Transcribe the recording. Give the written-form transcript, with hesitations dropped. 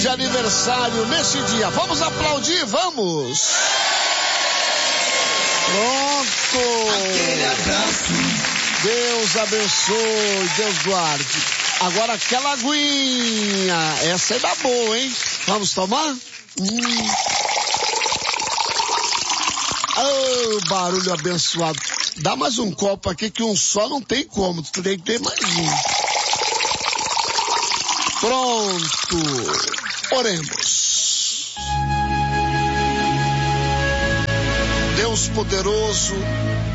de aniversário nesse dia. Vamos aplaudir, vamos! Pronto! Aquele abraço. Deus abençoe, Deus guarde. Agora aquela aguinha, essa é da boa, hein? Vamos tomar? Oh, barulho abençoado. Dá mais um copo aqui que um só não tem como, tem que ter mais um. Pronto. Oremos. Deus poderoso,